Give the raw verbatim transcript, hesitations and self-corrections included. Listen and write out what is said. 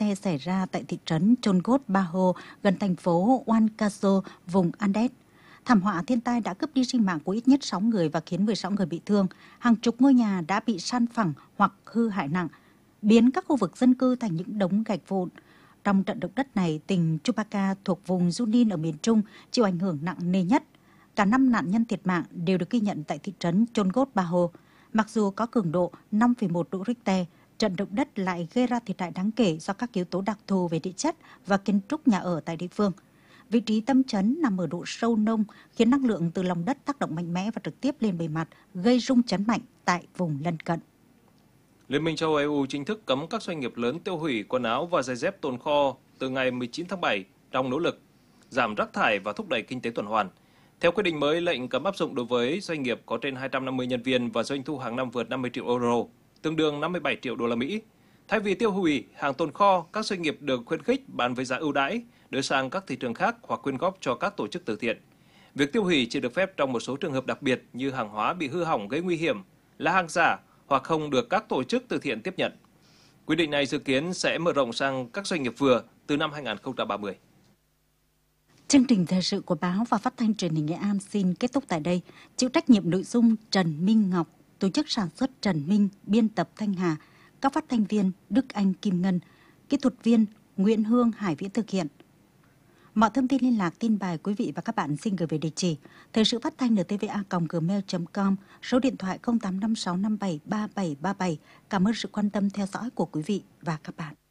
xe xảy ra tại thị trấn Chongod Baho, gần thành phố Huancayo, vùng Andes. Thảm họa thiên tai đã cướp đi sinh mạng của ít nhất sáu người và khiến mười sáu người bị thương. Hàng chục ngôi nhà đã bị san phẳng hoặc hư hại nặng, biến các khu vực dân cư thành những đống gạch vụn. Trong trận động đất này, tỉnh Chupaca thuộc vùng Junín ở miền Trung chịu ảnh hưởng nặng nề nhất. Cả năm nạn nhân thiệt mạng đều được ghi nhận tại thị trấn Chongod Baho. Mặc dù có cường độ năm phẩy một độ Richter, trận động đất lại gây ra thiệt hại đáng kể do các yếu tố đặc thù về địa chất và kiến trúc nhà ở tại địa phương. Vị trí tâm chấn nằm ở độ sâu nông, khiến năng lượng từ lòng đất tác động mạnh mẽ và trực tiếp lên bề mặt, gây rung chấn mạnh tại vùng lân cận. Liên minh châu Âu E U chính thức cấm các doanh nghiệp lớn tiêu hủy quần áo và giày dép tồn kho từ ngày mười chín tháng bảy trong nỗ lực giảm rác thải và thúc đẩy kinh tế tuần hoàn. Theo quyết định mới, lệnh cấm áp dụng đối với doanh nghiệp có trên hai trăm năm mươi nhân viên và doanh thu hàng năm vượt năm mươi triệu euro, tương đương năm mươi bảy triệu đô la Mỹ. Thay vì tiêu hủy hàng tồn kho, các doanh nghiệp được khuyến khích bán với giá ưu đãi, đưa sang các thị trường khác hoặc quyên góp cho các tổ chức từ thiện. Việc tiêu hủy chỉ được phép trong một số trường hợp đặc biệt như hàng hóa bị hư hỏng gây nguy hiểm, là hàng giả hoặc không được các tổ chức từ thiện tiếp nhận. Quyết định này dự kiến sẽ mở rộng sang các doanh nghiệp vừa từ năm hai nghìn không trăm ba mươi. Chương trình thời sự của báo và phát thanh truyền hình Nghệ An xin kết thúc tại đây. Chịu trách nhiệm nội dung Trần Minh Ngọc, tổ chức sản xuất Trần Minh, biên tập Thanh Hà, các phát thanh viên Đức Anh Kim Ngân, kỹ thuật viên Nguyễn Hương Hải Viễn thực hiện. Mọi thông tin liên lạc, tin bài quý vị và các bạn xin gửi về địa chỉ thời sự phát thanh en tê vê a còng gmail chấm com, số điện thoại không tám năm sáu năm bảy ba bảy ba bảy. Cảm ơn sự quan tâm theo dõi của quý vị và các bạn.